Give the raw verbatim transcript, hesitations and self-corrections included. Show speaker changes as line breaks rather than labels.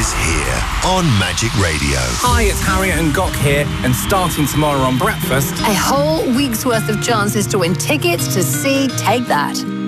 is here on Magic Radio.
Hi, it's Harriet and Gok here, and starting tomorrow on Breakfast,
a whole week's worth of chances to win tickets to see Take That.